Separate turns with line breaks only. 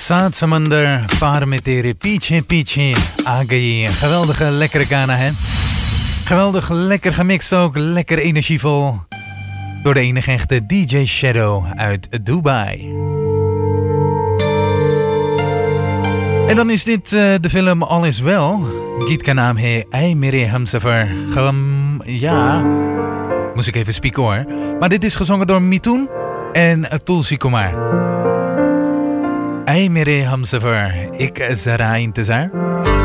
सात समंदर पार में तेरे पीछे पीछे आ गई. Geweldige lekkere Ghana, hè? Geweldig lekker gemixt ook, lekker energievol. Door de enige echte DJ Shadow uit Dubai. En dan is dit de film All Is Well. Geet ka naam hai Ay Mere Humsafar. Ja, moest ik even spieken hoor. Maar dit is gezongen door Mithun en Tulsi Kumar. Ay Mere Humsafar, ik zara intezar.